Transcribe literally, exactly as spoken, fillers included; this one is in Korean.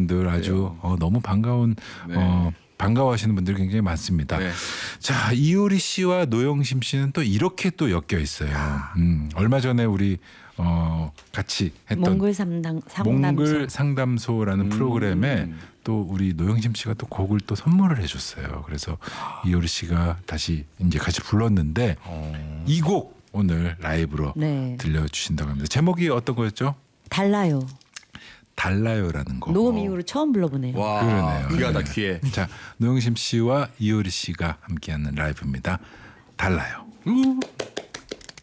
분들 아주 어, 너무 반가운 네. 어, 반가워하시는 분들이 굉장히 많습니다. 네. 자, 이효리 씨와 노영심 씨는 또 이렇게 또 엮여 있어요. 음, 얼마 전에 우리 어, 같이 했던 몽글 상담 상담소. 몽글 상담소라는 음. 프로그램에 또 우리 노영심 씨가 또 곡을 또 선물을 해줬어요. 그래서 이효리 씨가 다시 이제 같이 불렀는데 어. 이 곡 오늘 라이브로 네. 들려주신다고 합니다. 제목이 어떤 거였죠? 달라요. 달라요라는 곡. 녹음 이후로 처음 불러보네요. 와, 그러네요. 귀하다 네. 귀해. 자, 노영심 씨와 이효리 씨가 함께하는 라이브입니다. 달라요. 우.